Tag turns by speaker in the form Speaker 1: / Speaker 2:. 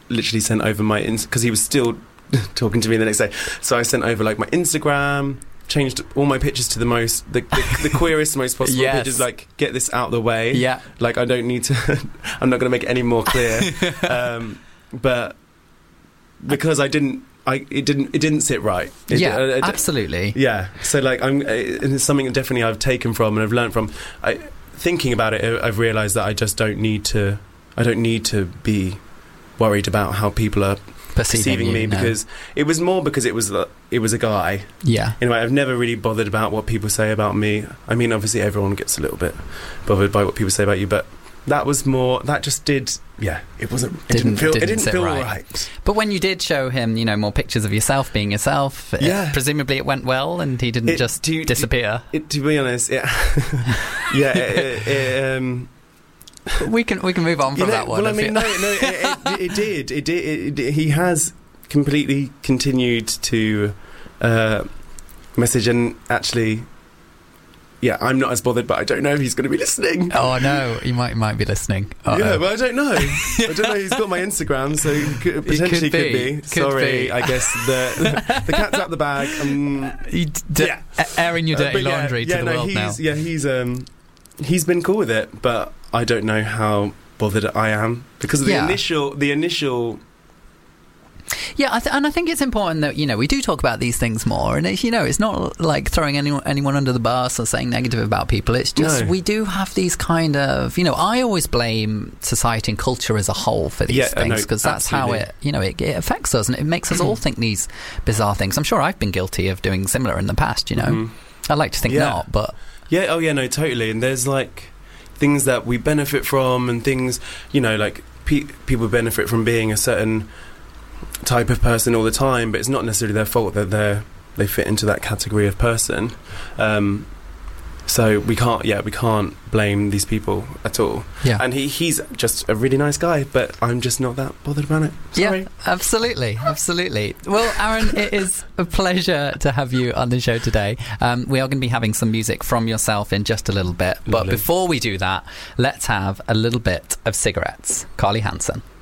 Speaker 1: literally sent over my because he was still talking to me the next day. So I sent over like my Instagram, changed all my pictures to the queerest, most possible pictures. Like, get this out of the way.
Speaker 2: Yeah.
Speaker 1: Like, I don't need to. I'm not going to make it any more clear. But because it didn't sit right.
Speaker 2: Absolutely.
Speaker 1: Yeah. So like, it's something that definitely I've taken from and I've learned from. Thinking about it, I've realised that I just don't need to. I don't need to be worried about how people are perceiving me, because it was more because it was a guy.
Speaker 2: Yeah.
Speaker 1: Anyway, I've never really bothered about what people say about me. I mean, obviously everyone gets a little bit bothered by what people say about you, but that was more. That just did. Yeah, it didn't feel right.
Speaker 2: But when you did show him, more pictures of yourself being yourself, presumably it went well, and he didn't just disappear.
Speaker 1: To be honest,
Speaker 2: we can move on from that one.
Speaker 1: Well, I mean, it did. He has completely continued to message, and actually, I'm not as bothered, but I don't know if he's going to be listening.
Speaker 2: Oh no, he might be listening.
Speaker 1: Yeah, well, I don't know. I don't know. He's got my Instagram, so potentially could be. Sorry, I guess the cat's out the bag.
Speaker 2: Airing your dirty laundry to the world now.
Speaker 1: Yeah, he's been cool with it, but I don't know how bothered I am because of the initial.
Speaker 2: Yeah, and I think it's important that we do talk about these things more, and it's not like throwing anyone under the bus or saying negative about people. It's just we do have these kind of I always blame society and culture as a whole for these things, because that's how it it affects us, and it makes us all think these bizarre things. I'm sure I've been guilty of doing similar in the past. I'd like to think not, but
Speaker 1: totally. And there's like things that we benefit from, and things like people benefit from being a certain type of person all the time, but it's not necessarily their fault that they fit into that category of person. So we can't blame these people at all.
Speaker 2: Yeah.
Speaker 1: And he's just a really nice guy, but I'm just not that bothered about it. Sorry.
Speaker 2: Yeah, absolutely. Well, Aaron, it is a pleasure to have you on the show today. We are going to be having some music from yourself in just a little bit, but before we do that, let's have a little bit of Cigarettes. Carly Hansen.